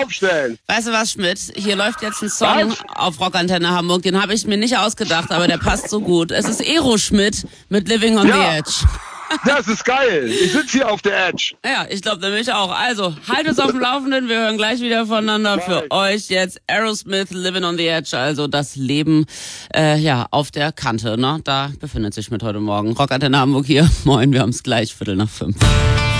aufstellen. Weißt du was, Schmidt? Hier läuft jetzt ein Song auf Rockantenne Hamburg, den habe ich mir nicht ausgedacht, aber der passt so gut. Es ist Aeroschmidt mit Living on the Edge. Das ist geil. Ich sitze hier auf der Edge. Ja, ich glaube nämlich auch. Also, halt uns auf dem Laufenden. Wir hören gleich wieder voneinander. Für euch jetzt Aerosmith, Living on the Edge. Also das Leben auf der Kante. Ne? Da befindet sich Schmidt heute Morgen. Rockantenne Hamburg hier. Moin, wir haben es gleich 4:45.